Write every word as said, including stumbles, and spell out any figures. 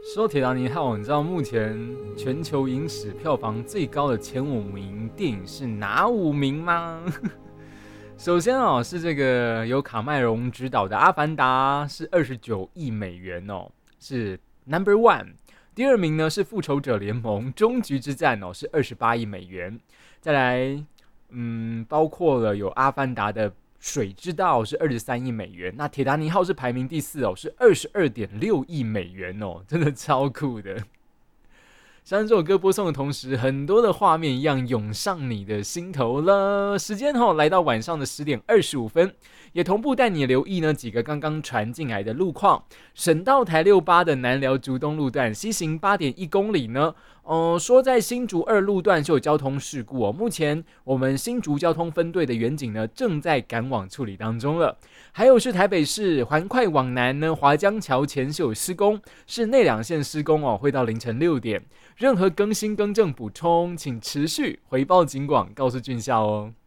说铁达尼号，你知道目前全球影史票房最高的前五名电影是哪五名吗？首先哦，是这个由卡麦隆执导的《阿凡达》，是二十九亿美元哦，是 Number One。第二名呢是《复仇者联盟：终局之战》哦，是二十八亿美元。再来，嗯，包括了有《阿凡达》的水之道是二十三亿美元，那铁达尼号是排名第四哦，是二十二点六亿美元哦，真的超酷的。像这首歌播送的同时，很多的画面一样涌上你的心头了。时间吼来到晚上的十点二十五分，也同步带你留意呢几个刚刚传进来的路况。省道台六八的南寮竹东路段西行八点一公里呢，呃，说在新竹二路段就有交通事故哦。目前我们新竹交通分队的员警呢正在赶往处理当中了。还有是台北市环快往南呢，华江桥前是有施工，是内两线施工哦，会到凌晨六点。任何更新更正补充，请持续回报警广，告诉俊孝哦。